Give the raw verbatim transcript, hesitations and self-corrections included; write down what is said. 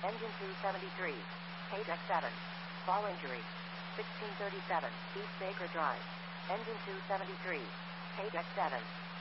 Engine two seventy-three. K deck seven. Fall injury. sixteen thirty-seven. East Baker Drive. Engine two seventy-three. K deck seven.